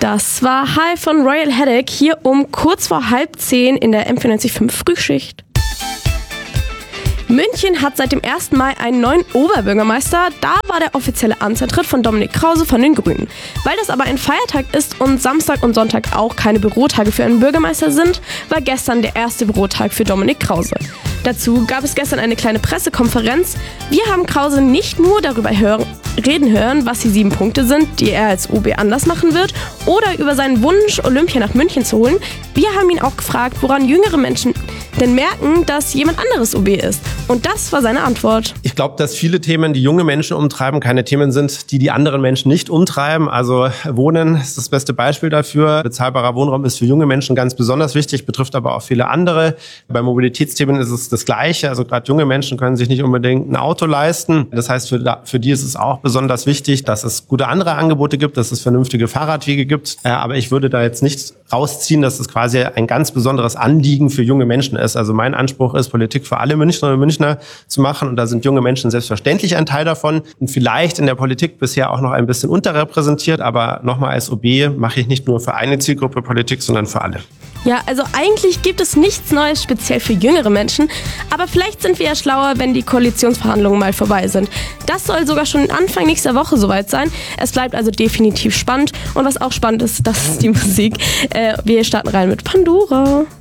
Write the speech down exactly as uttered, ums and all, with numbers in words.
Das war High von Royal Headache hier um kurz vor halb zehn in der M vierundneunzig Komma fünf Frühschicht. München hat seit dem ersten Mai einen neuen Oberbürgermeister. Da war der offizielle Amtsantritt von Dominik Krause von den Grünen. Weil das aber ein Feiertag ist und Samstag und Sonntag auch keine Bürotage für einen Bürgermeister sind, war gestern der erste Bürotag für Dominik Krause. Dazu gab es gestern eine kleine Pressekonferenz. Wir haben Krause nicht nur darüber hören, reden hören, was die sieben Punkte sind, die er als O B anders machen wird, oder über seinen Wunsch, Olympia nach München zu holen. Wir haben ihn auch gefragt, woran jüngere Menschen denn merken, dass jemand anderes O B ist. Und das war seine Antwort. Ich glaube, dass viele Themen, die junge Menschen umtreiben, keine Themen sind, die die anderen Menschen nicht umtreiben. Also Wohnen ist das beste Beispiel dafür. Bezahlbarer Wohnraum ist für junge Menschen ganz besonders wichtig, betrifft aber auch viele andere. Bei Mobilitätsthemen ist es das Gleiche. Also gerade junge Menschen können sich nicht unbedingt ein Auto leisten. Das heißt, für, für die ist es auch besonders wichtig, dass es gute andere Angebote gibt, dass es vernünftige Fahrradwege gibt. Aber ich würde da jetzt nicht rausziehen, dass es quasi ein ganz besonderes Anliegen für junge Menschen ist. Also mein Anspruch ist, Politik für alle Münchner und Münchner zu machen. Und da sind junge Menschen selbstverständlich ein Teil davon. Und vielleicht in der Politik bisher auch noch ein bisschen unterrepräsentiert. Aber nochmal als O B mache ich nicht nur für eine Zielgruppe Politik, sondern für alle. Ja, also eigentlich gibt es nichts Neues speziell für jüngere Menschen, aber vielleicht sind wir ja schlauer, wenn die Koalitionsverhandlungen mal vorbei sind. Das soll sogar schon Anfang nächster Woche soweit sein. Es bleibt also definitiv spannend und was auch spannend ist, das ist die Musik. Äh, wir starten rein mit Pandora.